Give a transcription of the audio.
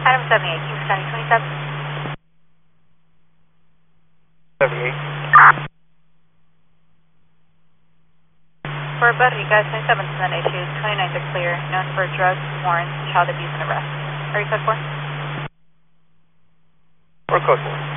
Item 78, Kings County 27. 78. For Puerto Rico, 27 cent issues, 29th are clear, known for drugs, warrants, child abuse, and arrest. Are you code 4? Or code 4.